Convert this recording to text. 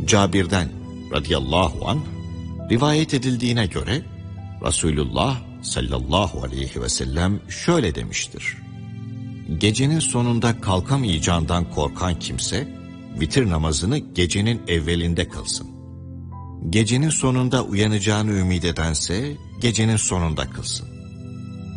Cabir'den radıyallahu anh rivayet edildiğine göre Resulullah sallallahu aleyhi ve sellem şöyle demiştir: gecenin sonunda kalkamayacağından korkan kimse vitir namazını gecenin evvelinde kılsın. Gecenin sonunda uyanacağını ümit edense gecenin sonunda kılsın.